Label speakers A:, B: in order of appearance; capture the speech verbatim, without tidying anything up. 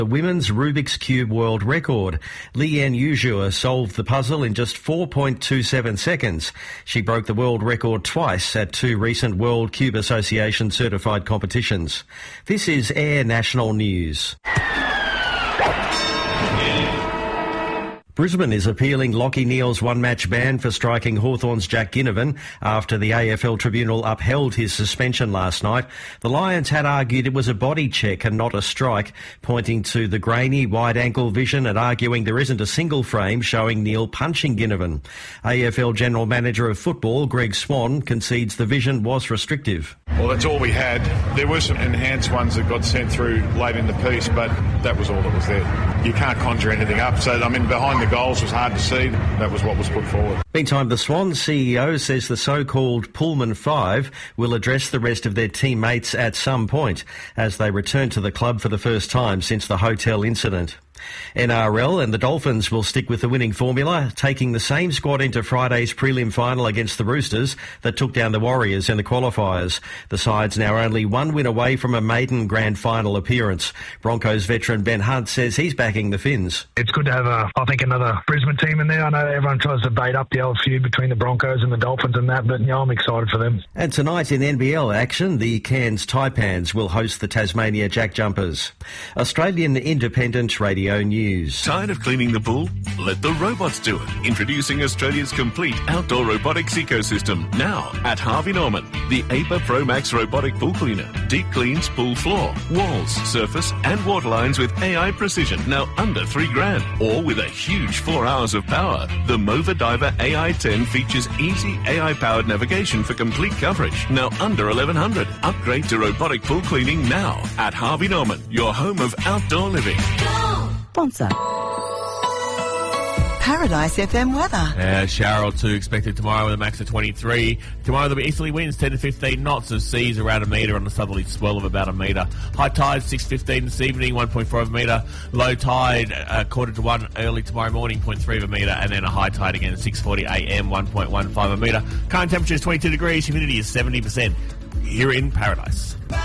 A: The women's Rubik's Cube world record. Leanne Ujua solved the puzzle in just four point two seven seconds. She broke the world record twice at two recent World Cube Association certified competitions. This is Air National News. Brisbane is appealing Lachie Neale's one-match ban for striking Hawthorn's Jack Ginnivan after the A F L Tribunal upheld his suspension last night. The Lions had argued it was a body check and not a strike, pointing to the grainy, wide-ankle vision and arguing there isn't a single frame showing Neale punching Ginnivan. A F L General Manager of Football, Greg Swan, concedes the vision was restrictive.
B: Well, that's all we had. There were some enhanced ones that got sent through late in the piece, but that was all that was there. You can't conjure anything up. So, I mean, behind the goals was hard to see. That was what was put forward.
A: Meantime, the Swans C E O says the so-called Pullman Five will address the rest of their teammates at some point as they return to the club for the first time since the hotel incident. N R L and the Dolphins will stick with the winning formula, taking the same squad into Friday's prelim final against the Roosters that took down the Warriors in the qualifiers. The side's now only one win away from a maiden grand final appearance. Broncos veteran Ben Hunt says he's backing the Finns.
C: It's good to have, a, I think, another Brisbane team in there. I know everyone tries to bait up the old feud between the Broncos and the Dolphins and that, but you know, I'm excited for them.
A: And tonight in N B L action, the Cairns Taipans will host the Tasmania Jack Jumpers. Australian Independent Radio News.
D: Tired of cleaning the pool? Let the robots do it. Introducing Australia's complete outdoor robotics ecosystem. Now at Harvey Norman. The A P A Pro Max robotic pool cleaner. Deep cleans pool floor, walls, surface and water lines with A I precision. Now under three grand. Or with a huge four hours of power. The Mova Diver A I ten features easy A I-powered navigation for complete coverage. Now under eleven hundred. Upgrade to robotic pool cleaning now at Harvey Norman. Your home of outdoor living.
E: Sponsor. Paradise F M weather.
F: Uh, shower or two expected tomorrow with a max of twenty-three. Tomorrow there'll be easterly winds ten to fifteen knots of seas around a metre on a southerly swell of about a metre. High tide six fifteen this evening, one point four of a metre. Low tide uh, quarter to one early tomorrow morning, zero point three of a metre. And then a high tide again at six forty a m, one point one five of a metre. Current temperature is twenty-two degrees, humidity is seventy percent. Here in Paradise.